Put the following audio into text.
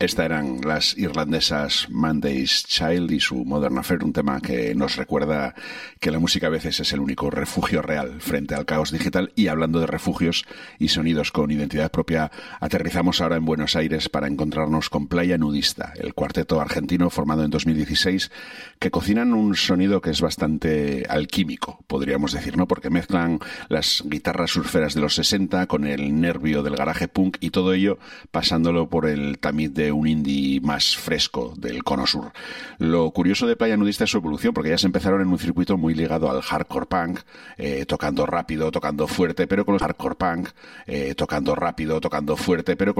Estas eran las irlandesas Monday's Child y su Modern Affair, un tema que nos recuerda que la música a veces es el único refugio real frente al caos digital. Y hablando de refugios y sonidos con identidad propia, aterrizamos ahora en Buenos Aires para encontrarnos con Playa Nudista, el cuarteto argentino formado en 2016, que cocinan un sonido que es bastante alquímico, podríamos decir, ¿no? Porque mezclan las guitarras surferas de los 60 con el nervio del garaje punk y todo ello pasándolo por el tamiz de un indie más fresco del cono sur. Lo curioso de Playa Nudista es su evolución, porque ya se empezaron en un circuito muy ligado al hardcore punk, tocando rápido, tocando fuerte, pero con los hardcore punk, tocando rápido, tocando fuerte, pero con